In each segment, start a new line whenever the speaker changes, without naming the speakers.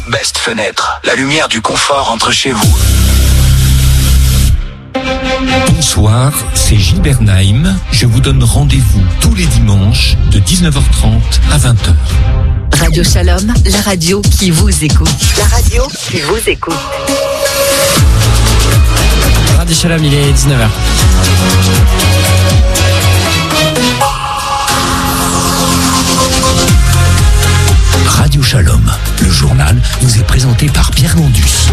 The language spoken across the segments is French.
Best Fenêtre, la lumière du confort entre chez vous.
Bonsoir, c'est Gilbert Naïm. Je vous donne rendez-vous tous les dimanches de 19h30 à 20h.
Radio Shalom, la radio qui vous écoute. La radio qui vous écoute.
Radio Shalom, il est 19h.
Radio Shalom, le journal vous est présenté par Pierre Landus.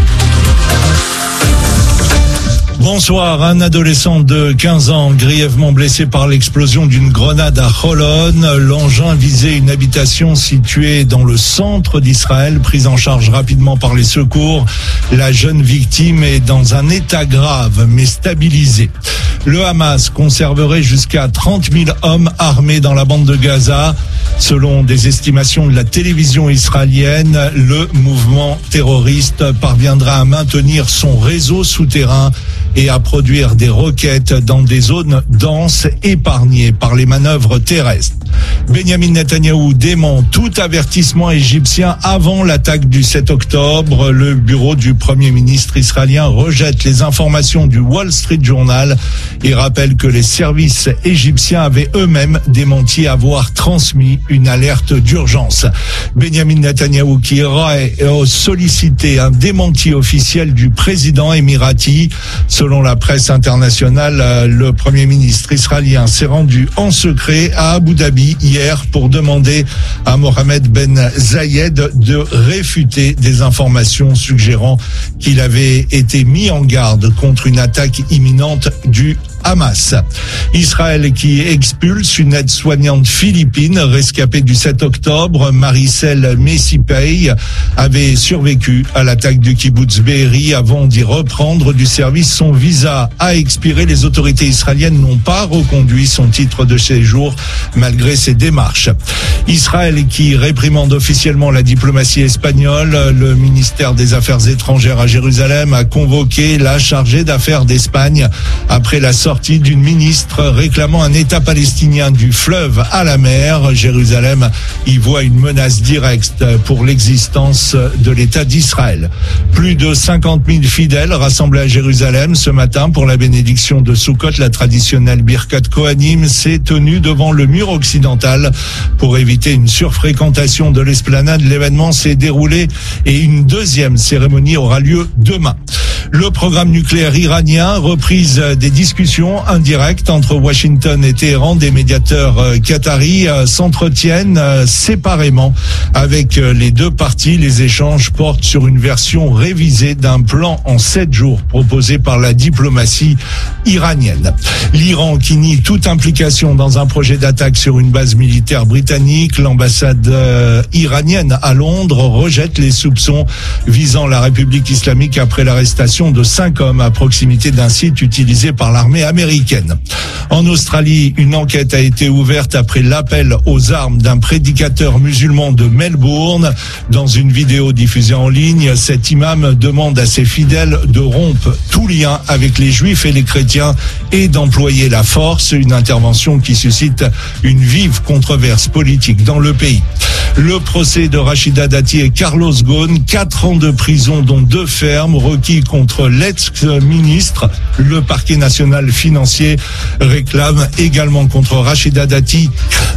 Bonsoir, un adolescent de 15 ans grièvement blessé par l'explosion d'une grenade à Holon. L'engin visait une habitation située dans le centre d'Israël, prise en charge rapidement par les secours. La jeune victime est dans un état grave mais stabilisé. Le Hamas conserverait jusqu'à 30 000 hommes armés dans la bande de Gaza. Selon des estimations de la télévision israélienne, le mouvement terroriste parviendra à maintenir son réseau souterrain et à produire des roquettes dans des zones denses épargnées par les manœuvres terrestres. Benjamin Netanyahou dément tout avertissement égyptien avant l'attaque du 7 octobre. Le bureau du Premier ministre israélien rejette les informations du Wall Street Journal et rappelle que les services égyptiens avaient eux-mêmes démenti avoir transmis une alerte d'urgence. Benjamin Netanyahou qui aurait sollicité un démenti officiel du président émirati. Selon la presse internationale, le Premier ministre israélien s'est rendu en secret à Abu Dhabi hier pour demander à Mohamed Ben Zayed de réfuter des informations suggérant qu'il avait été mis en garde contre une attaque imminente du Hamas. Israël qui expulse une aide-soignante philippine rescapée du 7 octobre, Maricel Messipei, avait survécu à l'attaque du kibbutz Be'eri avant d'y reprendre du service. Son visa a expiré. Les autorités israéliennes n'ont pas reconduit son titre de séjour malgré ses démarches. Israël qui réprimande officiellement la diplomatie espagnole. Le ministère des Affaires étrangères à Jérusalem a convoqué la chargée d'affaires d'Espagne après la sortie d'une ministre réclamant un État palestinien du fleuve à la mer. Jérusalem y voit une menace directe pour l'existence de l'État d'Israël. Plus de 50 000 fidèles rassemblés à Jérusalem ce matin pour la bénédiction de Sukkot. La traditionnelle Birkat Kohanim s'est tenue devant le mur occidental pour éviter une surfréquentation de l'esplanade. L'événement s'est déroulé et une deuxième cérémonie aura lieu demain. Le programme nucléaire iranien, reprise des discussions indirectes entre Washington et Téhéran. Des médiateurs qataris s'entretiennent séparément avec les deux parties. Les échanges portent sur une version révisée d'un plan en 7 jours proposé par la diplomatie iranienne. L'Iran qui nie toute implication dans un projet d'attaque sur une base militaire britannique. L'ambassade iranienne à Londres rejette les soupçons visant la République islamique après l'arrestation de 5 hommes à proximité d'un site utilisé par l'armée américaine. En Australie, une enquête a été ouverte après l'appel aux armes d'un prédicateur musulman de Melbourne. Dans une vidéo diffusée en ligne, cet imam demande à ses fidèles de rompre tout lien avec les juifs et les chrétiens et d'employer la force, une intervention qui suscite une vive controverse politique dans le pays. Le procès de Rachida Dati et Carlos Ghosn, 4 ans de prison dont 2 fermes requis contre l'ex-ministre. Le parquet national financier réclame également contre Rachida Dati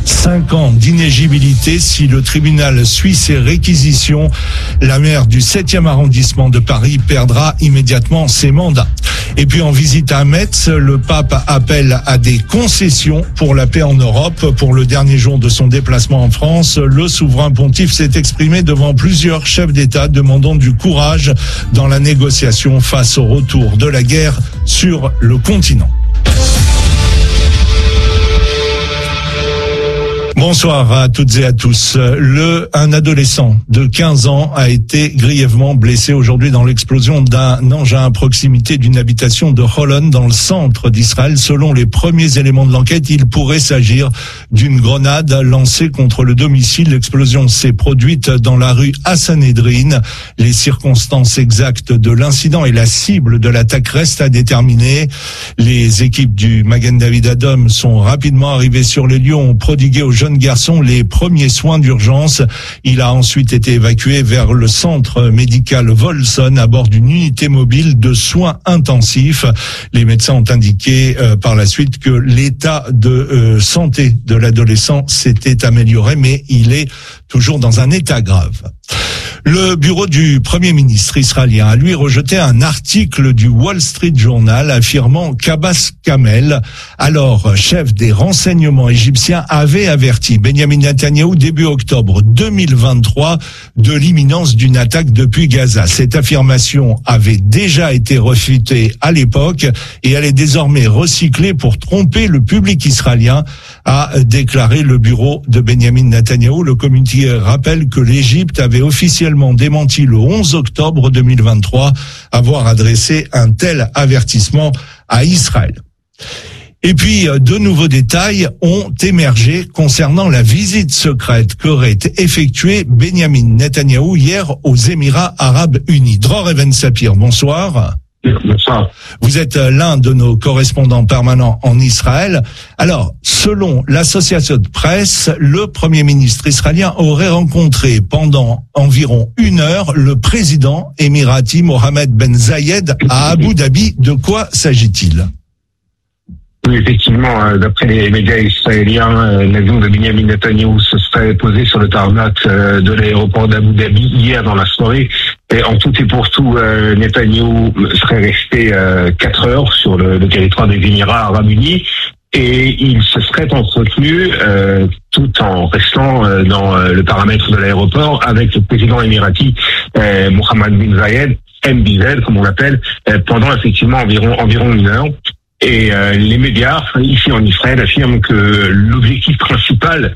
5 ans d'inéligibilité si le tribunal suit ses réquisitions. La maire du 7e arrondissement de Paris perdra immédiatement ses mandats. Et puis en visite à Metz, le pape appelle à des concessions pour la paix en Europe. Pour le dernier jour de son déplacement en France, le souverain pontife s'est exprimé devant plusieurs chefs d'État demandant du courage dans la négociation face au retour de la guerre sur le continent. Bonsoir à toutes et à tous. Un adolescent de 15 ans a été grièvement blessé aujourd'hui dans l'explosion d'un engin à proximité d'une habitation de Holon dans le centre d'Israël. Selon les premiers éléments de l'enquête, il pourrait s'agir d'une grenade lancée contre le domicile. L'explosion s'est produite dans la rue Hassan-Edrine. Les circonstances exactes de l'incident et la cible de l'attaque restent à déterminer. Les équipes du Magen David Adom sont rapidement arrivées sur les lieux, ont prodigué aux jeunes jeune garçon les premiers soins d'urgence. Il a ensuite été évacué vers le centre médical Volson à bord d'une unité mobile de soins intensifs. Les médecins ont indiqué par la suite que l'état de santé de l'adolescent s'était amélioré, mais il est toujours dans un état grave. Le bureau du Premier ministre israélien a lui rejeté un article du Wall Street Journal affirmant qu'Abbas Kamel, alors chef des renseignements égyptiens, avait averti Benjamin Netanyahou début octobre 2023 de l'imminence d'une attaque depuis Gaza. Cette affirmation avait déjà été refutée à l'époque et elle est désormais recyclée pour tromper le public israélien, a déclaré le bureau de Benjamin Netanyahou. Le communiqué rappelle que l'Égypte avait officiellement démenti le 11 octobre 2023 avoir adressé un tel avertissement à Israël. Et puis, de nouveaux détails ont émergé concernant la visite secrète qu'aurait effectuée Benjamin Netanyahou hier aux Émirats Arabes Unis. Dror Even Sapir, bonsoir.
Bonsoir.
Vous êtes l'un de nos correspondants permanents en Israël. Alors, selon l'association de presse, le Premier ministre israélien aurait rencontré pendant environ 1 heure le président émirati Mohammed Ben Zayed à Abu Dhabi. De quoi s'agit-il ?
Oui, effectivement, d'après les médias israéliens, l'avion de Benjamin Netanyahou se serait posé sur le tarmac de l'aéroport d'Abu Dhabi hier dans la soirée. Et en tout et pour tout, Netanyahou serait resté 4 heures sur le territoire des Émirats Arabes Unis. Et il se serait entretenu tout en restant dans le paramètre de l'aéroport avec le président émirati Mohammed bin Zayed, MBZ comme on l'appelle, pendant effectivement environ 1 heure. Et les médias ici en Israël affirment que l'objectif principal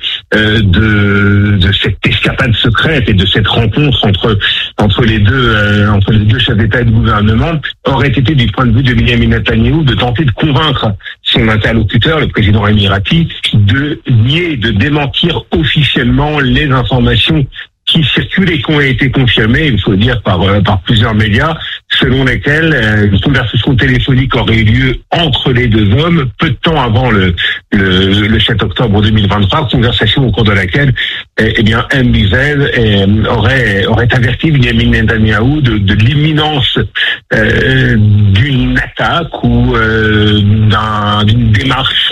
de cette escapade secrète et de cette rencontre entre les deux chefs d'État et de gouvernement aurait été, du point de vue de Benjamin Netanyahou, de tenter de convaincre son interlocuteur, le président émirati, de nier, de démentir officiellement les informations qui circulent et qui ont été confirmées, il faut dire, par plusieurs médias, selon lesquels une conversation téléphonique aurait eu lieu entre les deux hommes peu de temps avant le 7 octobre 2023, conversation au cours de laquelle MBZ aurait averti Benjamin Netanyahou de l'imminence d'une attaque ou d'une démarche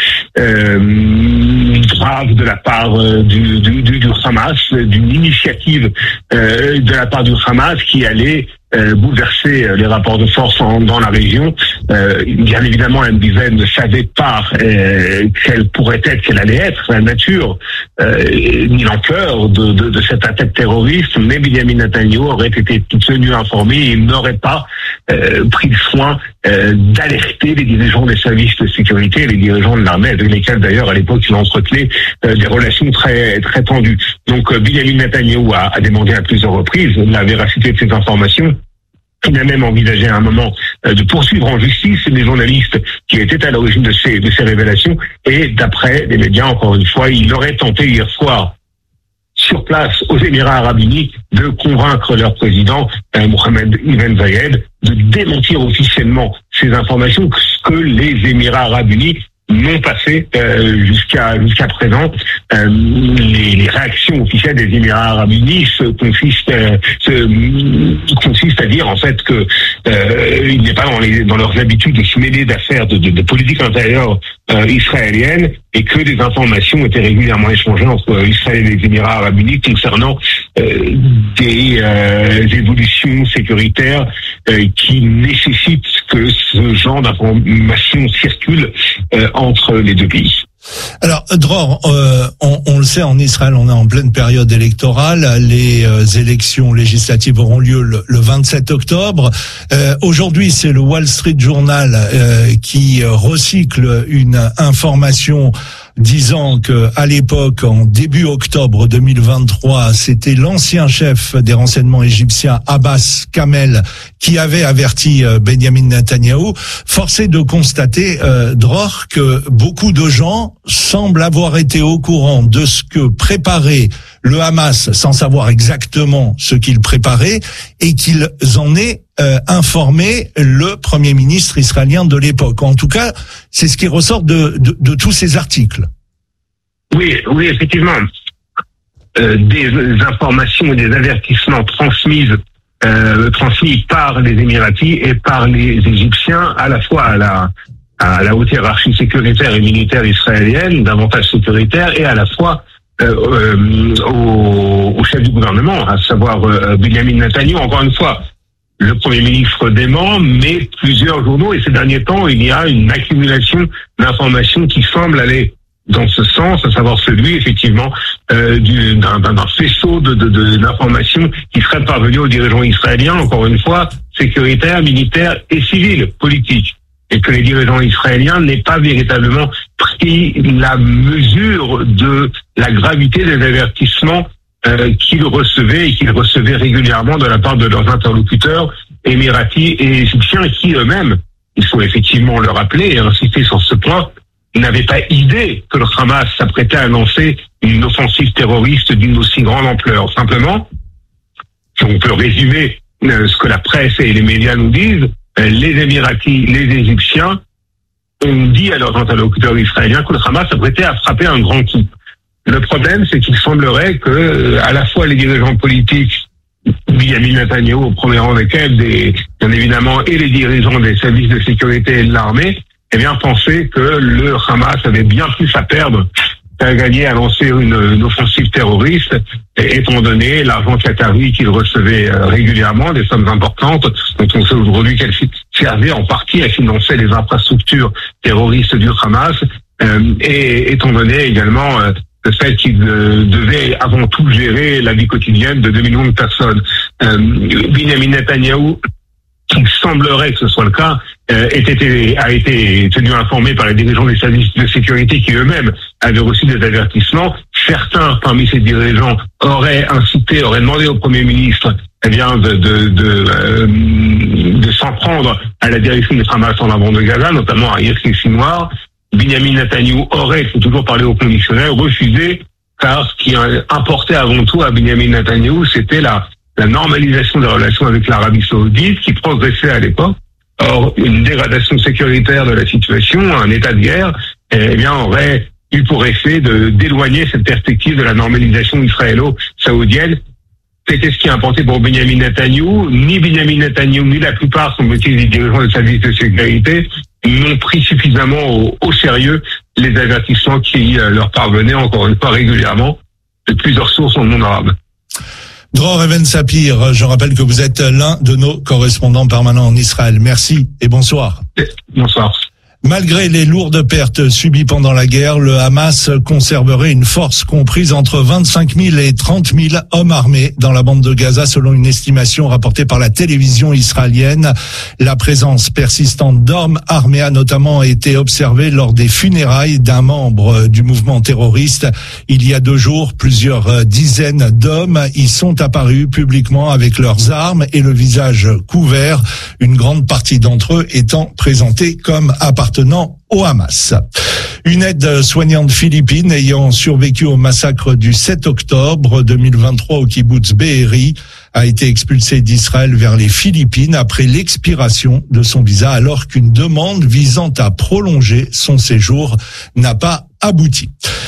grave de la part du Hamas, d'une initiative de la part du Hamas qui allait bouleverser les rapports de force dans la région. Bien évidemment, MBZ ne savait pas quelle allait être la nature ni l'ampleur de cette attaque terroriste, mais Benjamin Netanyahou aurait été tenu informé et il n'aurait pas pris le soin d'alerter les dirigeants des services de sécurité et les dirigeants de l'armée, avec lesquels d'ailleurs à l'époque il entretenait des relations très très tendues. Donc Benjamin Netanyahou a demandé à plusieurs reprises la véracité de ces informations. Il a même envisagé à un moment de poursuivre en justice les journalistes qui étaient à l'origine de ces révélations. Et d'après les médias, encore une fois, il aurait tenté hier soir, sur place aux Émirats Arabes Unis, de convaincre leur président, Mohammed Ben Zayed, de démentir officiellement ces informations que les Émirats Arabes Unis n'ont pas fait jusqu'à présent. Les réactions officielles des Émirats Arabes Unis consistent à dire en fait que il n'est pas dans leurs habitudes de se mêler d'affaires de politique intérieure israélienne et que des informations étaient régulièrement échangées entre Israël et les Émirats Arabes Unis concernant des évolutions sécuritaires qui nécessitent que ce genre d'informations circulent entre les deux pays.
Alors, Dror, on le sait, en Israël, on est en pleine période électorale. Les élections législatives auront lieu le 27 octobre. Aujourd'hui, c'est le Wall Street Journal qui recycle une information disant que à l'époque, en début octobre 2023, c'était l'ancien chef des renseignements égyptiens, Abbas Kamel, qui avait averti Benjamin Netanyahou. Force est de constater, Dror, que beaucoup de gens semblent avoir été au courant de ce que préparait le Hamas sans savoir exactement ce qu'il préparait et qu'ils en aient informé le Premier ministre israélien de l'époque. En tout cas, c'est ce qui ressort de tous ces articles.
Oui, effectivement. Des informations et des avertissements transmis par les Émiratis et par les Égyptiens, à la fois à la haute hiérarchie sécuritaire et militaire israélienne, davantage sécuritaire, et à la fois au chef du gouvernement, à savoir Benjamin Netanyahu. Encore une fois, le Premier ministre dément, mais plusieurs journaux, et ces derniers temps, il y a une accumulation d'informations qui semblent aller dans ce sens, à savoir celui, effectivement, d'un faisceau d'informations qui seraient parvenues aux dirigeants israéliens, encore une fois, sécuritaires, militaires et civils, politiques. Et que les dirigeants israéliens n'aient pas véritablement pris la mesure de la gravité des avertissements qu'ils recevaient régulièrement de la part de leurs interlocuteurs émiratis et égyptiens qui eux-mêmes, il faut effectivement le rappeler et insister sur ce point, n'avaient pas idée que le Hamas s'apprêtait à lancer une offensive terroriste d'une aussi grande ampleur. Simplement, si on peut résumer ce que la presse et les médias nous disent, les Émiratis, les Égyptiens ont dit à leurs interlocuteurs israéliens que le Hamas s'apprêtait à frapper un grand coup. Le problème, c'est qu'il semblerait que, à la fois les dirigeants politiques, Benjamin Netanyahu au premier rang desquels, bien évidemment, et les dirigeants des services de sécurité et de l'armée, pensaient que le Hamas avait bien plus à perdre qu'à gagner à lancer une offensive terroriste, étant donné l'argent qatari qu'il recevait régulièrement, des sommes importantes, dont on sait aujourd'hui qu'elles servaient en partie à financer les infrastructures terroristes du Hamas, et étant donné également le fait qu'il devait avant tout gérer la vie quotidienne de 2 millions de personnes. Benjamin Netanyahu, il semblerait que ce soit le cas, a été tenu informé par les dirigeants des services de sécurité qui eux-mêmes avaient reçu des avertissements. Certains parmi ces dirigeants auraient demandé au Premier ministre de s'en prendre à la direction du Hamas en avant de Gaza, notamment à Yahya Sinwar. Benjamin Netanyahu aurait, il faut toujours parler au conditionnel, refusé, car ce qui importait avant tout à Benjamin Netanyahu, c'était la normalisation des relations avec l'Arabie Saoudite, qui progressait à l'époque. Or, une dégradation sécuritaire de la situation, un état de guerre, aurait eu pour effet d'éloigner cette perspective de la normalisation israélo-saoudienne. C'était ce qui importait pour Benjamin Netanyahu. Ni Benjamin Netanyahu, ni la plupart, semble-t-il, des dirigeants des services de sécurité n'ont pris suffisamment au sérieux les avertissements qui leur parvenaient, encore une fois, régulièrement, de plusieurs sources dans le monde arabe.
Dror Even Sapir, je rappelle que vous êtes l'un de nos correspondants permanents en Israël. Merci et bonsoir.
Bonsoir.
Malgré les lourdes pertes subies pendant la guerre, le Hamas conserverait une force comprise entre 25 000 et 30 000 hommes armés dans la bande de Gaza, selon une estimation rapportée par la télévision israélienne. La présence persistante d'hommes armés a notamment été observée lors des funérailles d'un membre du mouvement terroriste. Il y a 2 jours, plusieurs dizaines d'hommes y sont apparus publiquement avec leurs armes et le visage couvert, une grande partie d'entre eux étant présentés comme appartenant au Hamas. Une aide soignante philippine ayant survécu au massacre du 7 octobre 2023 au kibboutz Be'eri a été expulsée d'Israël vers les Philippines après l'expiration de son visa, alors qu'une demande visant à prolonger son séjour n'a pas abouti.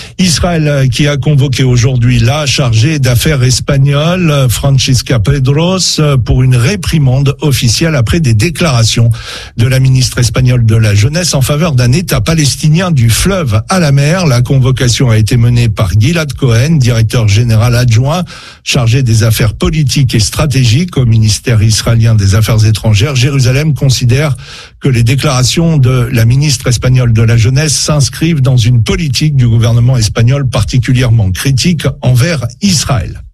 Israël qui a convoqué aujourd'hui la chargée d'affaires espagnole Francisca Pedros pour une réprimande officielle après des déclarations de la ministre espagnole de la Jeunesse en faveur d'un État palestinien du fleuve à la mer. La convocation a été menée par Gilad Cohen, directeur général adjoint chargé des affaires politiques et stratégiques au ministère israélien des Affaires étrangères. Jérusalem considère que les déclarations de la ministre espagnole de la Jeunesse s'inscrivent dans une politique du gouvernement espagnol particulièrement critique envers Israël.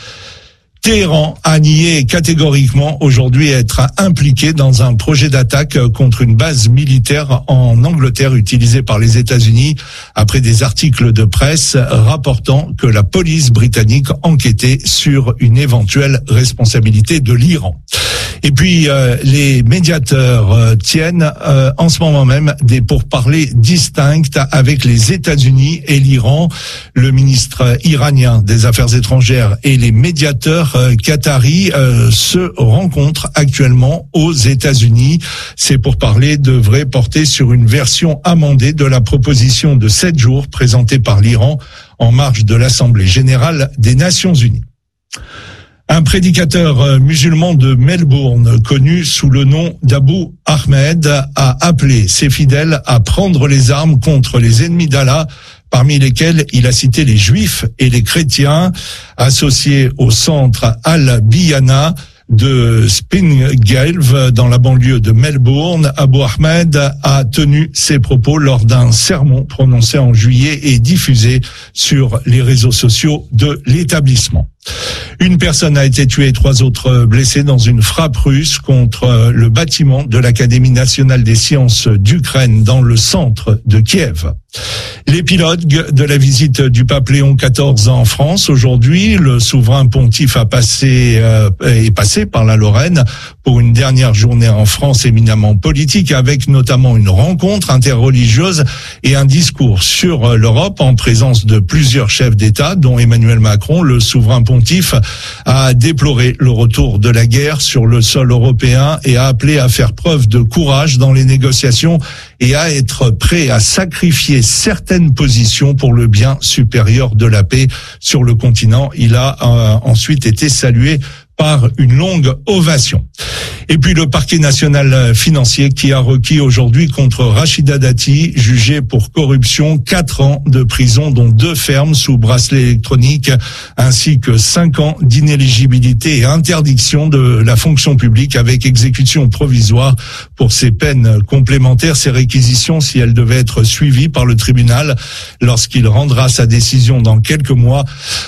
Téhéran a nié catégoriquement aujourd'hui être impliqué dans un projet d'attaque contre une base militaire en Angleterre utilisée par les États-Unis après des articles de presse rapportant que la police britannique enquêtait sur une éventuelle responsabilité de l'Iran. Et puis les médiateurs tiennent en ce moment même des pourparlers distincts avec les États-Unis et l'Iran. Le ministre iranien des Affaires étrangères et les médiateurs qataris se rencontrent actuellement aux États-Unis. Ces pourparlers devraient porter sur une version amendée de la proposition de 7 jours présentée par l'Iran en marge de l'Assemblée générale des Nations unies. Un prédicateur musulman de Melbourne, connu sous le nom d'Abu Ahmed, a appelé ses fidèles à prendre les armes contre les ennemis d'Allah, parmi lesquels il a cité les juifs et les chrétiens. Associés au centre Al-Biyana de Springale, dans la banlieue de Melbourne, Abu Ahmed a tenu ses propos lors d'un sermon prononcé en juillet et diffusé sur les réseaux sociaux de l'établissement. Une personne a été tuée et 3 autres blessés dans une frappe russe contre le bâtiment de l'Académie nationale des sciences d'Ukraine dans le centre de Kiev. L'épilogue de la visite du pape Léon XIV en France. Aujourd'hui, le souverain pontife est passé par la Lorraine pour une dernière journée en France éminemment politique, avec notamment une rencontre interreligieuse et un discours sur l'Europe en présence de plusieurs chefs d'État, dont Emmanuel Macron. Le souverain pontife a déploré le retour de la guerre sur le sol européen et a appelé à faire preuve de courage dans les négociations et à être prêt à sacrifier certaines positions pour le bien supérieur de la paix sur le continent. Il a ensuite été salué par une longue ovation. Et puis le parquet national financier qui a requis aujourd'hui contre Rachida Dati, jugée pour corruption, 4 ans de prison, dont 2 fermes sous bracelet électronique, ainsi que 5 ans d'inéligibilité et interdiction de la fonction publique avec exécution provisoire pour ces peines complémentaires. Ces réquisitions, si elles devaient être suivies par le tribunal lorsqu'il rendra sa décision dans quelques mois,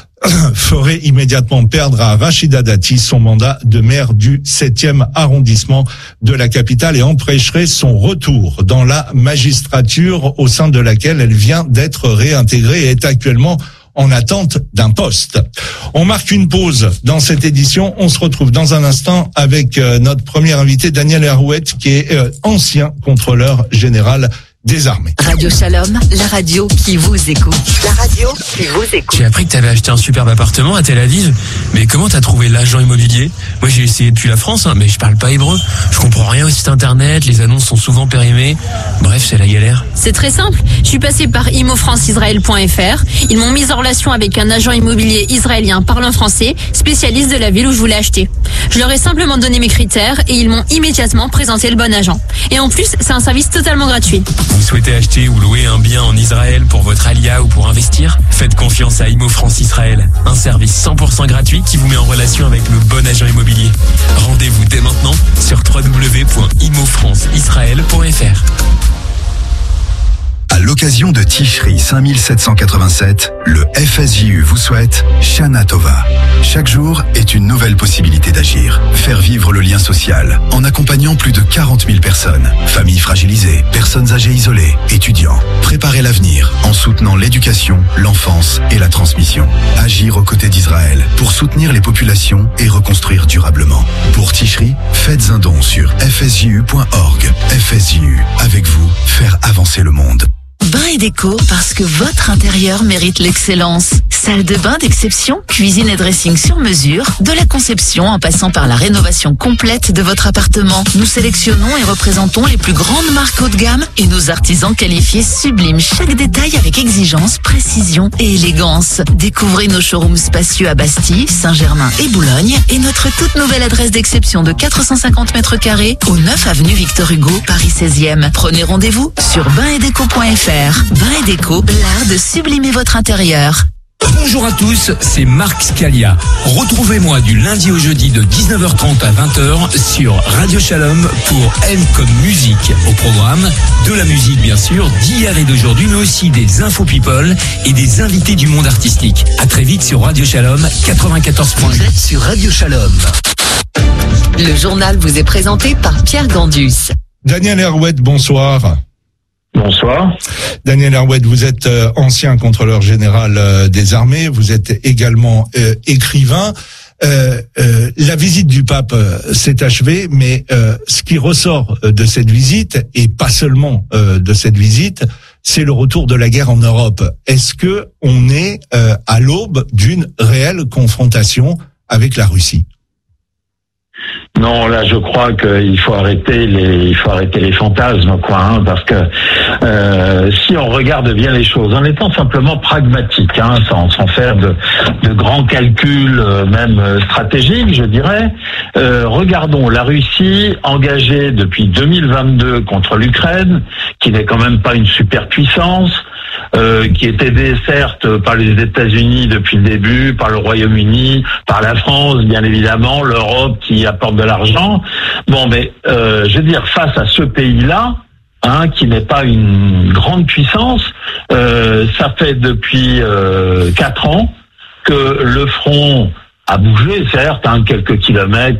ferait immédiatement perdre à Rachida Dati son mandat de maire du 7e arrondissement de la capitale et empêcherait son retour dans la magistrature au sein de laquelle elle vient d'être réintégrée et est actuellement en attente d'un poste. On marque une pause dans cette édition. On se retrouve dans un instant avec notre premier invité, Daniel Herouet, qui est ancien contrôleur général des armées.
Radio Shalom, la radio qui vous écoute. La radio qui vous écoute.
J'ai appris que t'avais acheté un superbe appartement à Tel Aviv. Mais comment t'as trouvé l'agent immobilier? Moi j'ai essayé depuis la France, mais je parle pas hébreu. Je comprends rien au site internet, les annonces sont souvent périmées. Bref, c'est la galère.
C'est très simple. Je suis passé par imofranceisraël.fr. Ils m'ont mis en relation avec un agent immobilier israélien parlant français, spécialiste de la ville où je voulais acheter. Je leur ai simplement donné mes critères et ils m'ont immédiatement présenté le bon agent. Et en plus, c'est un service totalement gratuit.
Vous souhaitez acheter ou louer un bien en Israël pour votre alia ou pour investir? Faites confiance à Imo France Israël, un service 100% gratuit qui vous met en relation avec le bon agent immobilier. Rendez-vous dès maintenant sur www.imofranceisraël.fr.
À l'occasion de Tishri 5787, le FSJU vous souhaite Shana Tova. Chaque jour est une nouvelle possibilité d'agir. Faire vivre le lien social en accompagnant plus de 40 000 personnes. Familles fragilisées, personnes âgées isolées, étudiants. Préparer l'avenir en soutenant l'éducation, l'enfance et la transmission. Agir aux côtés d'Israël pour soutenir les populations et reconstruire durablement. Pour Tishri, faites un don sur fsju.org. FSJU, avec vous, faire avancer le monde.
Bain et déco, parce que votre intérieur mérite l'excellence. Salle de bain d'exception, cuisine et dressing sur mesure, de la conception en passant par la rénovation complète de votre appartement. Nous sélectionnons et représentons les plus grandes marques haut de gamme et nos artisans qualifiés subliment chaque détail avec exigence, précision et élégance. Découvrez nos showrooms spacieux à Bastille, Saint-Germain et Boulogne et notre toute nouvelle adresse d'exception de 450 mètres carrés au 9 avenue Victor Hugo, Paris 16e. Prenez rendez-vous sur bainetdeco.fr. Bain et déco, l'art de sublimer votre intérieur.
Bonjour à tous, c'est Marc Scalia. Retrouvez-moi du lundi au jeudi de 19h30 à 20h sur Radio Shalom pour M comme musique. Au programme, de la musique bien sûr, d'hier et d'aujourd'hui, mais aussi des infos people et des invités du monde artistique. À très vite sur Radio Shalom 94.8.
Vous êtes sur Radio Shalom. Le journal vous est présenté par Pierre Gandus.
Daniel Herouet, bonsoir.
Bonsoir.
Daniel Herouet, vous êtes ancien contrôleur général des armées, vous êtes également écrivain. La visite du pape s'est achevée, mais ce qui ressort de cette visite, et pas seulement de cette visite, c'est le retour de la guerre en Europe. Est-ce que on est à l'aube d'une réelle confrontation avec la Russie ?
Non, là, je crois qu'il faut arrêter les fantasmes, quoi, hein, parce que si on regarde bien les choses, en étant simplement pragmatique, hein, sans faire de grands calculs, même stratégiques, je dirais, regardons la Russie engagée depuis 2022 contre l'Ukraine, qui n'est quand même pas une superpuissance, qui est aidée certes par les États-Unis depuis le début, par le Royaume-Uni, par la France, bien évidemment, l'Europe qui apporte de l'argent. Bon, mais je veux dire, face à ce pays-là, hein, qui n'est pas une grande puissance, ça fait depuis 4 ans que le front a bougé, certes, hein, quelques kilomètres,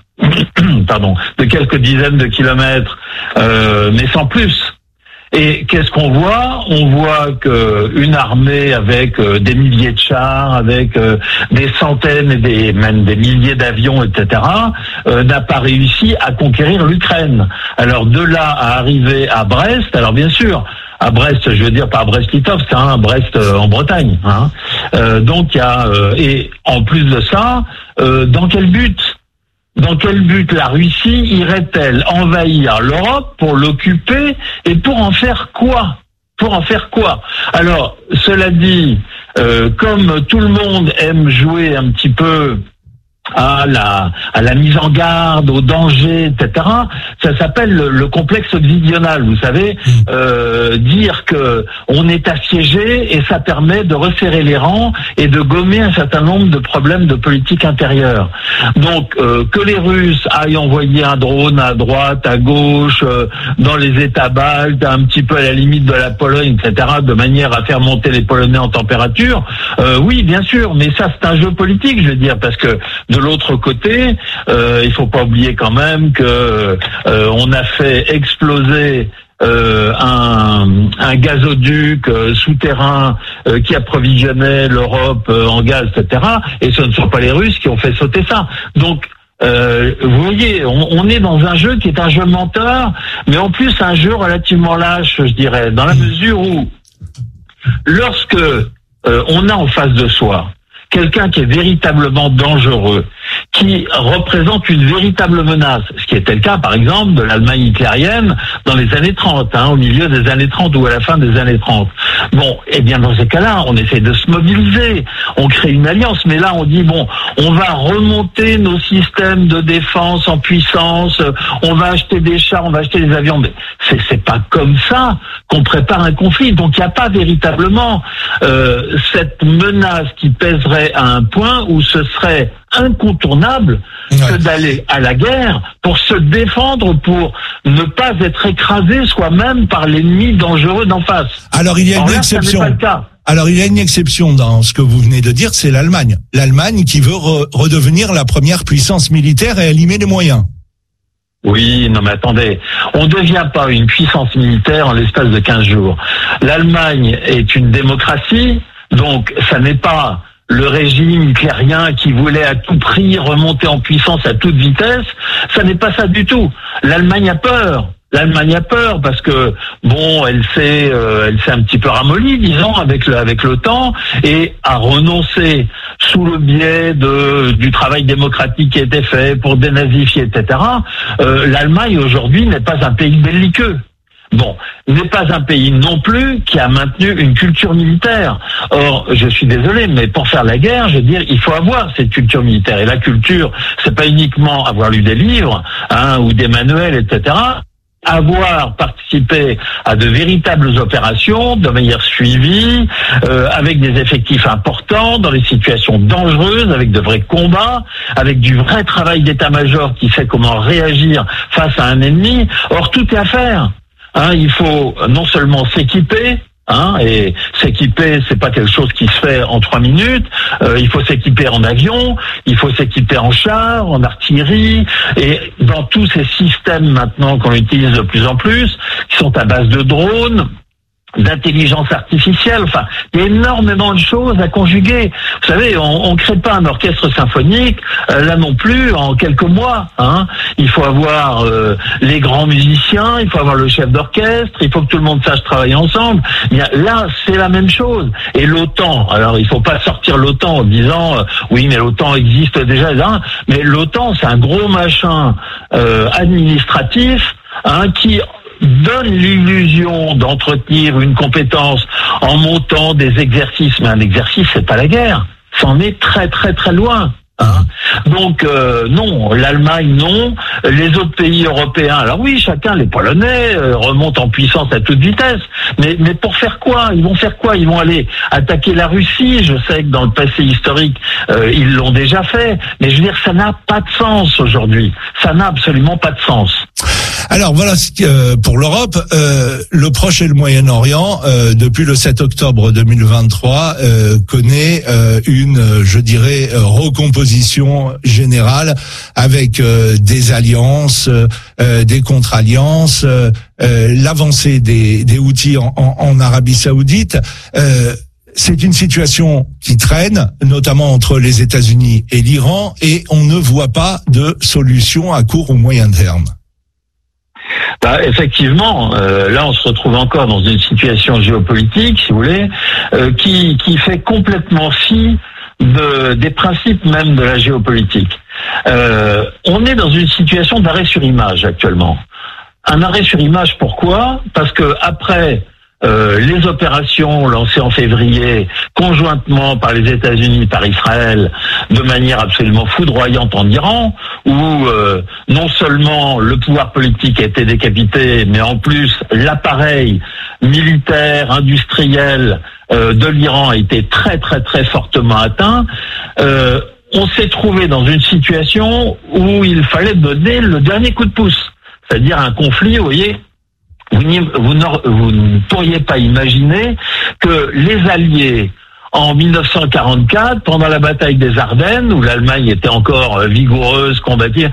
de quelques dizaines de kilomètres, mais sans plus. Et qu'est-ce qu'on voit? On voit qu'une armée avec des milliers de chars, avec des centaines et même des milliers d'avions, etc., n'a pas réussi à conquérir l'Ukraine. Alors de là à arriver à Brest, alors bien sûr, à Brest, je veux dire pas à Brest-Litovsk, hein, à Brest en Bretagne. Hein. Donc il y a et en plus de ça, dans quel but? Dans quel but la Russie irait-elle envahir l'Europe pour l'occuper et pour en faire quoi? Pour en faire quoi? Alors, cela dit, comme tout le monde aime jouer un petit peu à la mise en garde, au danger, etc. Ça s'appelle le complexe obsidional, vous savez, dire que on est assiégé et ça permet de resserrer les rangs et de gommer un certain nombre de problèmes de politique intérieure. Donc que les Russes aillent envoyer un drone à droite, à gauche, dans les États baltes, un petit peu à la limite de la Pologne, etc., de manière à faire monter les Polonais en température, oui, bien sûr, mais ça c'est un jeu politique, je veux dire, parce que de l'autre côté, il faut pas oublier quand même que on a fait exploser un gazoduc souterrain qui approvisionnait l'Europe en gaz, etc. Et ce ne sont pas les Russes qui ont fait sauter ça. Donc vous voyez, on est dans un jeu qui est un jeu menteur, mais en plus un jeu relativement lâche, je dirais, dans la mesure où lorsque on a en face de soi quelqu'un qui est véritablement dangereux, qui représente une véritable menace, ce qui était le cas, par exemple, de l'Allemagne hitlérienne dans les années 30, hein, au milieu des années 30 ou à la fin des années 30. Bon, eh bien, dans ces cas-là, on essaie de se mobiliser, on crée une alliance, mais là, on dit, bon, on va remonter nos systèmes de défense en puissance, on va acheter des chars, on va acheter des avions, mais c'est pas comme ça qu'on prépare un conflit. Donc, il n'y a pas véritablement cette menace qui pèserait à un point où ce serait incontournable que d'aller à la guerre pour se défendre, pour ne pas être écrasé soi-même par l'ennemi dangereux d'en face.
Alors il y a une exception.
Ça n'est pas le cas.
Alors il y a une exception dans ce que vous venez de dire, c'est l'Allemagne. L'Allemagne qui veut redevenir la première puissance militaire et elle y met les moyens.
Oui, non mais attendez, on ne devient pas une puissance militaire en l'espace de 15 jours. L'Allemagne est une démocratie, donc ça n'est pas le régime hitlérien qui voulait à tout prix remonter en puissance à toute vitesse, ça n'est pas ça du tout. L'Allemagne a peur. L'Allemagne a peur parce que bon, elle s'est un petit peu ramollie, disons, avec l'OTAN et a renoncé sous le biais du travail démocratique qui a été fait pour dénazifier, etc. L'Allemagne aujourd'hui n'est pas un pays belliqueux. Bon, n'est pas un pays non plus qui a maintenu une culture militaire. Or, je suis désolé, mais pour faire la guerre, je veux dire, il faut avoir cette culture militaire. Et la culture, c'est pas uniquement avoir lu des livres, hein, ou des manuels, etc. Avoir participé à de véritables opérations de manière suivie, avec des effectifs importants, dans des situations dangereuses, avec de vrais combats, avec du vrai travail d'état-major qui sait comment réagir face à un ennemi. Or, tout est à faire. Hein, il faut non seulement s'équiper, hein, et s'équiper, c'est pas quelque chose qui se fait en 3 minutes. Il faut s'équiper en avion, il faut s'équiper en chars, en artillerie, et dans tous ces systèmes maintenant qu'on utilise de plus en plus, qui sont à base de drones, d'intelligence artificielle. Enfin, il y a énormément de choses à conjuguer. Vous savez, on crée pas un orchestre symphonique là non plus en quelques mois. Il faut avoir les grands musiciens, il faut avoir le chef d'orchestre, il faut que tout le monde sache travailler ensemble. Bien, là, c'est la même chose. Et l'OTAN, alors il faut pas sortir l'OTAN en disant oui, mais l'OTAN existe déjà. Mais l'OTAN, c'est un gros machin administratif qui donne l'illusion d'entretenir une compétence en montant des exercices. Mais un exercice, c'est pas la guerre. Ça en est très très très loin. Donc non, l'Allemagne non, les autres pays européens, alors oui, chacun, les Polonais remontent en puissance à toute vitesse, mais pour faire quoi? Ils vont faire quoi? Ils vont aller attaquer la Russie. Je sais que dans le passé historique ils l'ont déjà fait, mais je veux dire, ça n'a pas de sens aujourd'hui, ça n'a absolument pas de sens.
Alors voilà pour l'Europe, le Proche et le Moyen-Orient, depuis le 7 octobre 2023, connaît une, je dirais, recomposition générale avec des alliances, des contre-alliances, l'avancée des Houthis en Arabie Saoudite. C'est une situation qui traîne, notamment entre les États-Unis et l'Iran, et on ne voit pas de solution à court ou moyen terme.
Effectivement, là on se retrouve encore dans une situation géopolitique, si vous voulez, qui fait complètement fi des principes même de la géopolitique. On est dans une situation d'arrêt sur image actuellement. Un arrêt sur image, pourquoi? Parce que après les opérations lancées en février conjointement par les États-Unis, par Israël, de manière absolument foudroyante en Iran, où non seulement le pouvoir politique a été décapité, mais en plus l'appareil militaire, industriel de l'Iran a été très très très fortement atteint. On s'est trouvé dans une situation où il fallait donner le dernier coup de pouce, c'est-à-dire un conflit, vous voyez. Vous ne pourriez pas imaginer que les Alliés, en 1944, pendant la bataille des Ardennes, où l'Allemagne était encore vigoureuse, combative,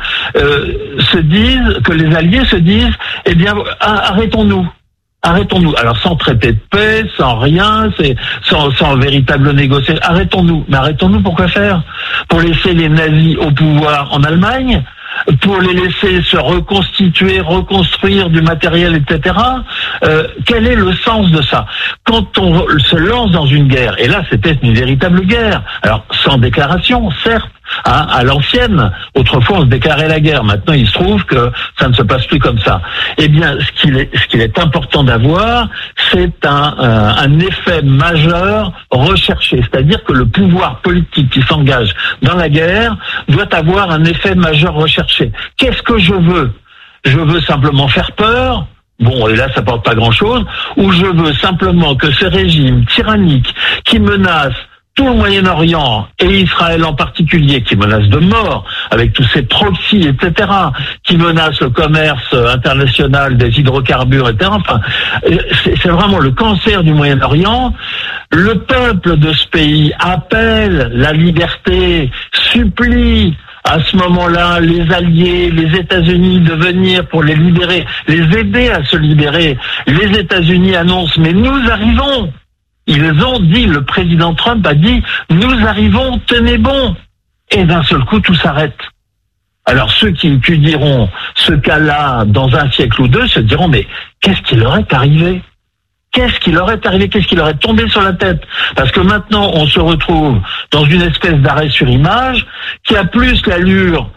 que les Alliés se disent, eh bien, arrêtons-nous. Alors sans traité de paix, sans rien, sans véritable négociation. Arrêtons-nous. Mais arrêtons-nous pour quoi faire? Pour laisser les nazis au pouvoir en Allemagne? Pour les laisser se reconstituer, reconstruire du matériel, etc. Quel est le sens de ça? Quand on se lance dans une guerre, et là c'était une véritable guerre, alors sans déclaration, certes, à l'ancienne, autrefois on se déclarait la guerre, maintenant il se trouve que ça ne se passe plus comme ça. Eh bien, ce qu'il est important d'avoir, c'est un effet majeur recherché, c'est-à-dire que le pouvoir politique qui s'engage dans la guerre doit avoir un effet majeur recherché. Qu'est-ce que je veux? Je veux simplement faire peur? Bon, et là, ça porte pas grand-chose. Ou je veux simplement que ce régime tyrannique qui menace tout le Moyen-Orient et Israël en particulier, qui menace de mort avec tous ces proxys, etc., qui menace le commerce international des hydrocarbures, etc. Enfin, c'est vraiment le cancer du Moyen-Orient. Le peuple de ce pays appelle la liberté, supplie à ce moment-là les Alliés, les États-Unis de venir pour les libérer, les aider à se libérer. Les États-Unis annoncent, mais nous arrivons. Ils ont dit, le président Trump a dit, nous arrivons, tenez bon. Et d'un seul coup, tout s'arrête. Alors ceux qui étudieront ce cas-là dans un siècle ou deux se diront, mais qu'est-ce qui leur est arrivé? Qu'est-ce qui leur est arrivé? Qu'est-ce qui leur est tombé sur la tête? Parce que maintenant, on se retrouve dans une espèce d'arrêt sur image qui a plus l'allure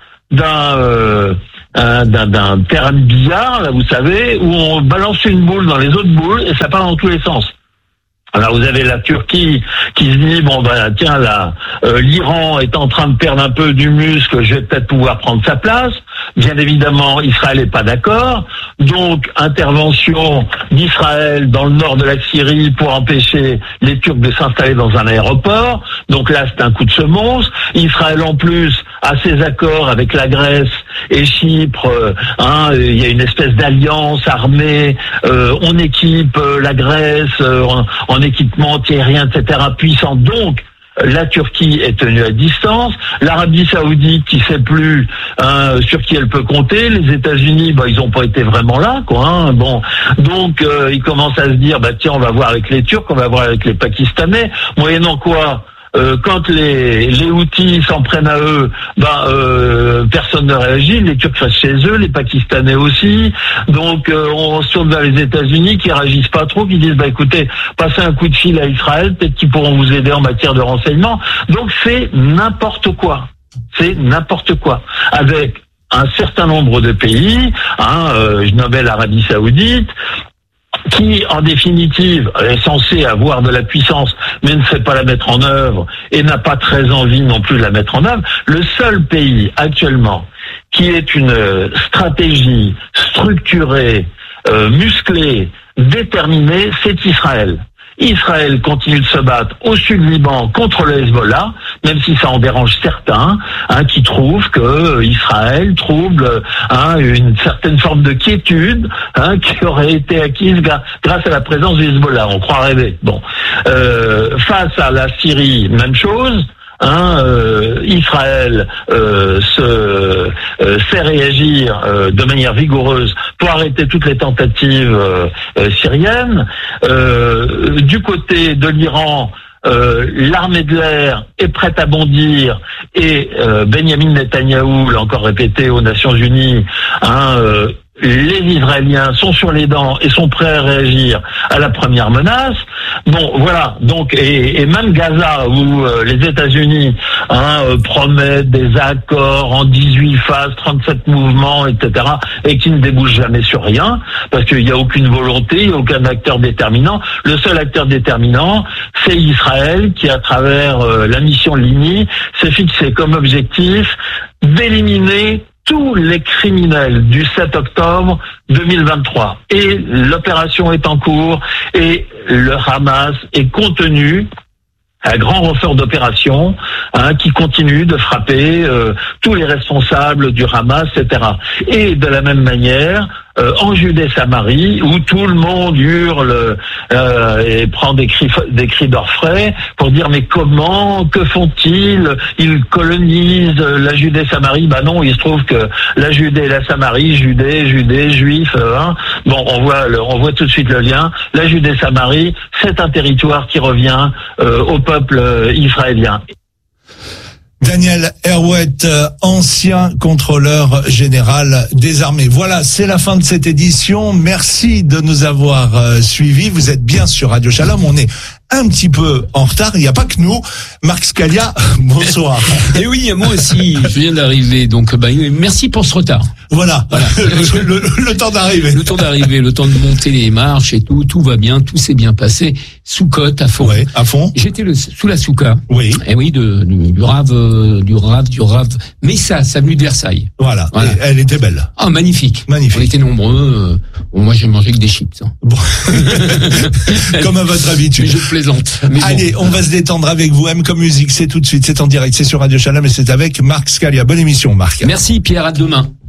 d'un terrain de billard, là, vous savez, où on balance une boule dans les autres boules et ça part dans tous les sens. Alors vous avez la Turquie qui se dit, bon ben tiens là, l'Iran est en train de perdre un peu du muscle, je vais peut-être pouvoir prendre sa place. Bien évidemment, Israël n'est pas d'accord, donc intervention d'Israël dans le nord de la Syrie pour empêcher les Turcs de s'installer dans un aéroport. Donc là, c'est un coup de semonce. Israël en plus a ses accords avec la Grèce et Chypre. Il y a une espèce d'alliance armée. On équipe la Grèce en équipement antiaérien, etc. puissant. Donc, la Turquie est tenue à distance, l'Arabie Saoudite qui sait plus sur qui elle peut compter, les États-Unis, ils ont pas été vraiment là, quoi. Bon, donc ils commencent à se dire, tiens, on va voir avec les Turcs, on va voir avec les Pakistanais, moyennant quoi. Quand les Houthis s'en prennent à eux, personne ne réagit, les Turcs restent chez eux, les Pakistanais aussi. Donc on se tourne vers les États-Unis qui réagissent pas trop, qui disent écoutez, passez un coup de fil à Israël, peut-être qu'ils pourront vous aider en matière de renseignement. Donc c'est n'importe quoi. C'est n'importe quoi. Avec un certain nombre de pays, je nommais l'Arabie Saoudite, qui, en définitive, est censé avoir de la puissance, mais ne sait pas la mettre en œuvre et n'a pas très envie non plus de la mettre en œuvre. Le seul pays actuellement qui ait une stratégie structurée, musclée, déterminée, c'est Israël. Israël continue de se battre au sud Liban contre le Hezbollah, même si ça en dérange certains, qui trouvent que Israël trouble une certaine forme de quiétude qui aurait été acquise grâce à la présence du Hezbollah. On croit rêver. Bon, face à la Syrie, même chose. Israël sait réagir de manière vigoureuse pour arrêter toutes les tentatives syriennes. Du côté de l'Iran, l'armée de l'air est prête à bondir et Benyamin Netanyahou l'a encore répété aux Nations Unies, les Israéliens sont sur les dents et sont prêts à réagir à la première menace. Bon, voilà. Donc, et même Gaza, où les États-Unis promettent des accords en 18 phases, 37 mouvements, etc., et qui ne débouchent jamais sur rien, parce qu'il n'y a aucune volonté, il n'y a aucun acteur déterminant. Le seul acteur déterminant, c'est Israël, qui, à travers la mission Lini, s'est fixé comme objectif d'éliminer tous les criminels du 7 octobre 2023. Et l'opération est en cours et le Hamas est contenu à grand renfort d'opération, qui continue de frapper tous les responsables du Hamas, etc. Et de la même manière, en Judée-Samarie, où tout le monde hurle et prend des cris d'orfraie pour dire mais comment, que font-ils? Ils colonisent la Judée-Samarie. Non, il se trouve que la Judée et la Samarie, Judée, juifs, bon, on voit tout de suite le lien. La Judée-Samarie, c'est un territoire qui revient au peuple israélien.
Daniel Herouet, ancien contrôleur général des armées. Voilà, c'est la fin de cette édition. Merci de nous avoir suivis. Vous êtes bien sur Radio Shalom. On est un petit peu en retard. Il n'y a pas que nous. Marc Scalia, bonsoir.
Et oui, moi aussi, je viens d'arriver. Donc, merci pour ce retard.
Voilà. Le temps d'arriver.
Le temps d'arriver, le temps de monter les marches et tout va bien, tout s'est bien passé. Sous-côte, à fond.
Ouais, à fond.
J'étais sous la souka.
Oui.
Et oui, du Rav. Mais ça venue de Versailles.
Voilà. Elle était belle.
Ah, magnifique. On était nombreux. Moi, j'ai mangé que des chips.
Bon. Comme à votre habitude.
Je plaisante.
Allez, on va se détendre avec vous. M comme musique, c'est tout de suite, c'est en direct, c'est sur Radio Shalom et c'est avec Marc Scalia. Bonne émission, Marc.
Merci, Pierre. À demain.